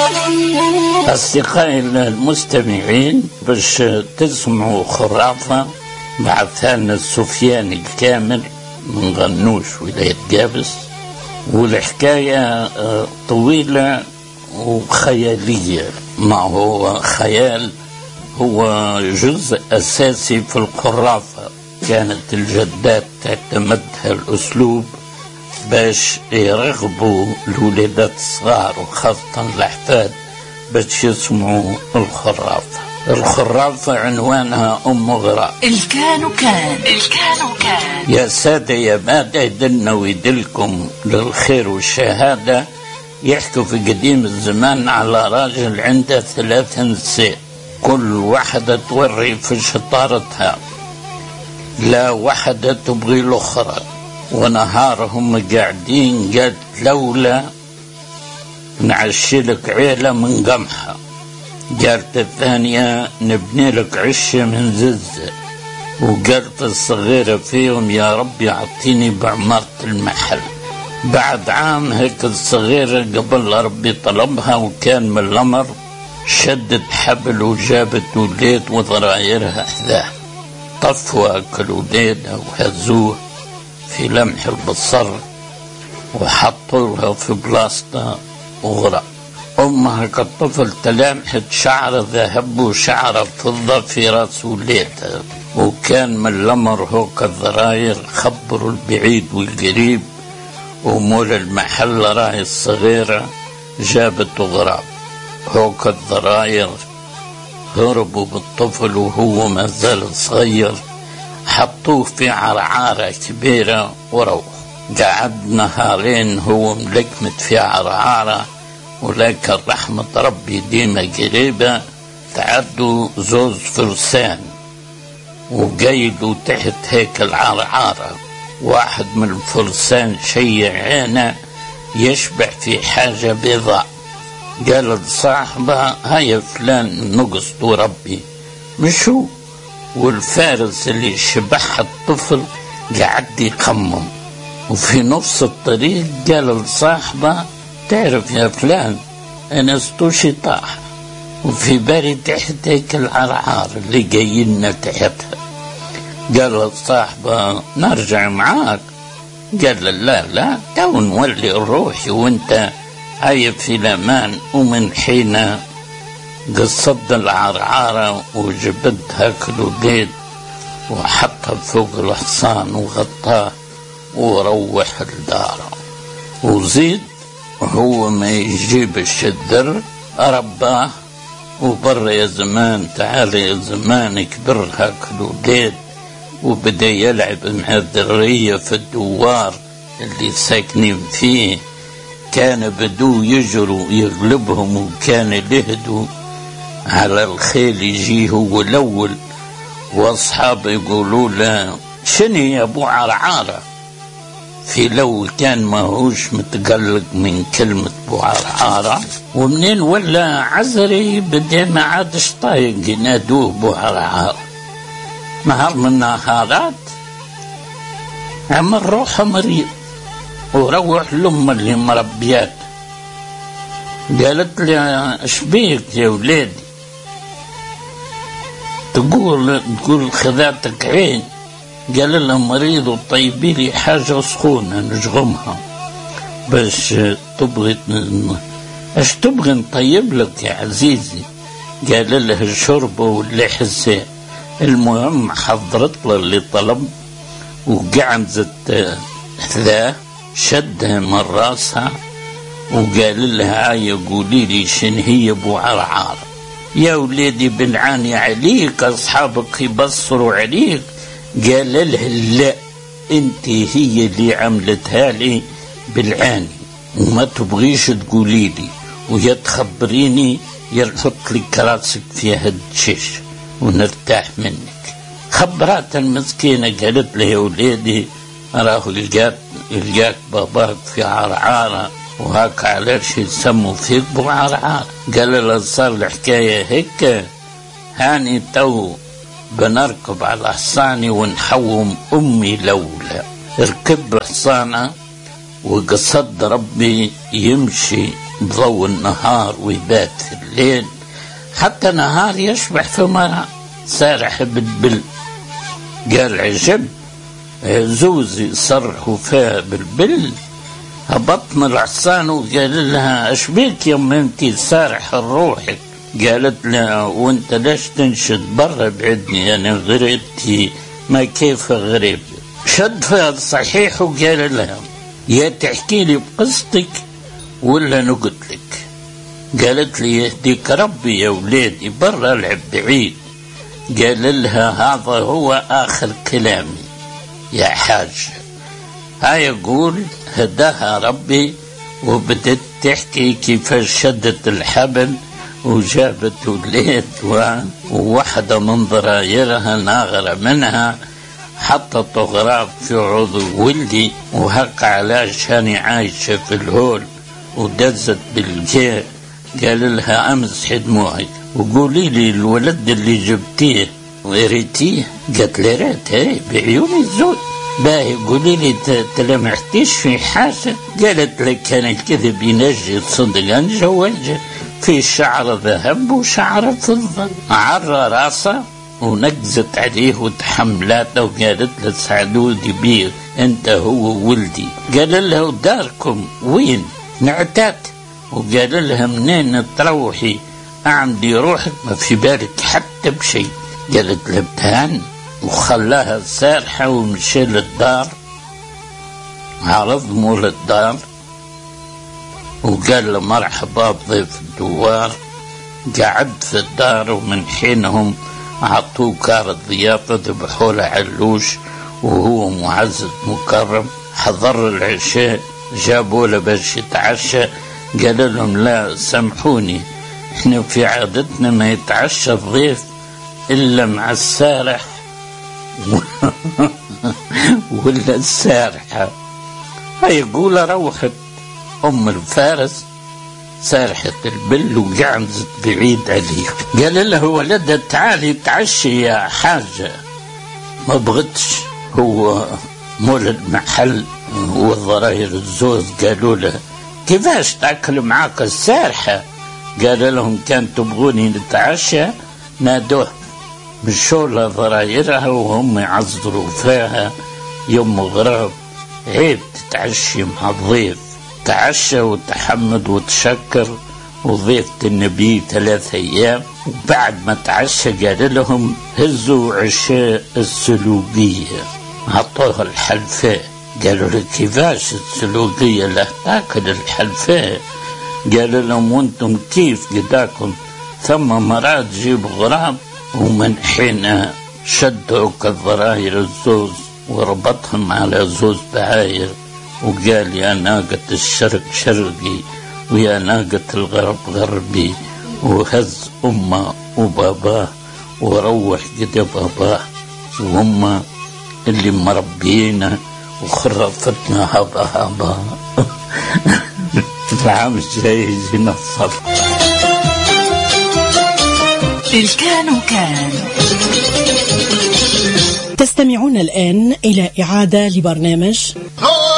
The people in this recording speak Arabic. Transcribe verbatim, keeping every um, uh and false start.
أصدقائي المستمعين، باش تسمعوا خرافة بعثها لنا السفياني الكامل من غنوش ولاية قابس، والحكاية طويلة وخيالية. ما هو خيال، هو جزء أساسي في الخرافة. كانت الجدات تعتمدها الأسلوب باش يرغبوا الولادات الصغار وخاصة الأحفاد باش يسمعوا الخرافة. الخرافة عنوانها أم غراء. الكان وكان الكان وكان يا سادة يا مادة، يدلنا ويدلكم للخير والشهادة. يحكوا في قديم الزمان على راجل عنده ثلاث نساء، كل واحدة توري في شطارتها، لا واحدة تبغي الأخرى. ونهارهم قاعدين قالت لولا نعشي لك عيلة من قمحة، قالت الثانية نبني لك عشة من ززة، وقالت الصغيرة فيهم يا رب يعطيني بعمارة المحل. بعد عام هيك الصغيرة قبل ربي طلبها وكان من الأمر شدت حبل وجابت وليد وضرايرها حذاه، طفوا أكل وليدها وهزوه في لمح البصر وحطوها في بلاصتها وغرق. أمها كالطفل تلامحت شعر ذهب وشعر فضة في رأس وليدها، وكان من الأمر هوك الضراير خبروا البعيد والقريب، ومول المحل راهي الصغيرة جابت غراب. هوك الضراير هربوا بالطفل وهو ما زال صغير، حطوه في عرعارة كبيرة وروح. قعد نهارين هو ملكمت في عرعارة، ولكن رحمة ربي ديما قريبة. تعدوا زوز فرسان وقيدوا تحت هيك العرعارة. واحد من الفرسان شيع عينه يشبع في حاجة بيضاء، قال لصاحبه هيا فلان نقصد ربي مشو. والفارس اللي شبح الطفل قعد يقمم، وفي نص الطريق قال لصاحبه تعرف يا فلان انا استوشي طاح وفي بالي تحت هيك العرعار اللي جايلنا تحتها. قال لصاحبه نرجع معاك، قال لا لا تو نولي روحي وانت هاي في الامان. ومن حين قصد العرعارة وجبد هاك الوليد وحطها فوق الحصان وغطاه وروح الدار. وزيد هو ما يجيب الشدر رباه وبر يا زمان تعال يا زمان كبر هاك الوليد، وبدأ يلعب مع الذرية في الدوار اللي ساكنين فيه. كان بدو يجروا يغلبهم، وكان يلهدوا على الخيل يجيه هو الأول، وأصحابه يقولوا له شني يا أبو عرعارة. في الأول كان ماهوش متقلق من كلمة أبو عرعارة، ومنين ولا عزري بدأ ما عادش طايق ينادوه أبو عرعارة. نهار من نهارات عمل روحه مريض وروح لأم اللي مربيات، قالت لي اش بيك يا ولادي؟ تقول تقول خذاتك عين. قال لها مريض وطيبي لي حاجة سخونة نشغمها باش تبغي. اش تبغي نطيب لك يا عزيزي؟ قال له الشربة واللي حساه. المهم حضرت له اللي طلب وقعمزت ثلاث شدها من راسها وقال لها هاي قولي لي شن هي ابو عرعار. يا ولادي بالعاني عليك اصحابك يبصروا عليك. قال له لا انت هي اللي عملتها لي بالعاني وما تبغيش تقولي لي ويا تخبريني يرحط لك راسك في هاد الشيش ونرتاح منك. خبرات المسكينة قالت له يا ولادي راهو لقاك لقاك باباك في عرعارة وهاك علاش يسموا فيك بو عرعارة. قال له صار الحكاية هيك، هاني تو بنركب على حصاني ونحوم أمي لولا. ركب حصانة وقصد ربي يمشي بضوء النهار ويبات في الليل، حتى نهار يشبح في مرة سارح بالبل. قال عجب زوزي صرحوا فيها بالبل، هبط من العصان وقال لها اشبيك يوم انتي سارح روحك؟ قالت له وانت ليش تنشد برا بعدني انا غريبتي ما كيف غريب. شد فيها صحيح وقال لها يا تحكي لي بقصتك ولا نقول لك؟ قالت لي يهديك ربي يا ولادي برا العب بعيد. قال لها هذا هو آخر كلامي يا حاج. هاي يقول هداها ربي وبدت تحكي كيف شدت الحبل وجابت ولاد، وواحدة من ضرايرها ناغرة منها حطت غراب في عضو ولدي وهق علشان عايشة في الهول ودزت بالجير. قال لها امسحي دموعك وقولي لي الولد اللي جبتيه وريتيه؟ قالت لي ريت هي بعيوني الزود. باهي قولي لي تلمحتيش في حاجة؟ قالت لك كان الكذب ينجي صدق انجى وانجى، في شعر ذهب وشعر فضة. عرى راسه ونقزت عليه وتحملاته وقالت له سعدودي بيه انت هو ولدي. قال لها وداركم وين؟ نعتات. وقال لها منين تروحي؟ اعمدي روحك ما في بالك حتى بشيء. قالت له بتهان وخلاها سارحة ومشي للدار. عرض مول الدار وقال له مرحبا بضيف الدوار. قعد في الدار ومن حينهم عطوه كارت ضيافة ذبحوا له علوش وهو معزز مكرم. حضر العشاء جابوا له باش يتعشى. قال لهم لا سامحوني احنا في عادتنا ما يتعشى الضيف الا مع السارح ولا السارحة. هيقول روحت ام الفارس سارحة البل وقعدت بعيد عليه. قال له ولدها تعالي تعشي يا حاجة. ما بغتش. هو مول المحل والضراير الزوز قالوا له كيفاش تاكل معاك السارحة؟ قال لهم كان تبغوني نتعشى نادوه مشوا لها ضرايرها وهم يعذروا فيها يوم غراب عيب تتعشي مع الضيف. تعشى وتحمد وتشكر وضيفة النبي ثلاث أيام. وبعد ما تعشى قال لهم هزوا عشاء السلوقية. عطوها الحلفاء. قالوا له كيفاش السلوقية لا تاكل الحلفاء؟ قال لهم وانتم كيف قداكم ثم مرات جيب غراب. ومن حين شدوا كالضراير الزوز وربطهم على زوز بعاير وقال يا ناقة الشرق شرقي ويا ناقة الغرب غربي، وهز أمه وباباه وروح قد باباه وهم اللي مربينا وخرفتنا هبا هبا. العام الجاي يجينا الصف. الكان وكان. تستمعون الآن إلى إعادة لبرنامج